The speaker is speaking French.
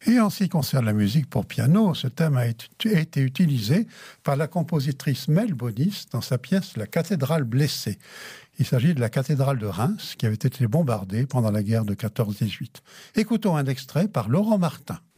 Et en ce qui concerne la musique pour piano, ce thème a été utilisé par la compositrice Mel Bonis dans sa pièce La cathédrale blessée. Il s'agit de la cathédrale de Reims qui avait été bombardée pendant la guerre de 14-18. Écoutons un extrait par Laurent Martin.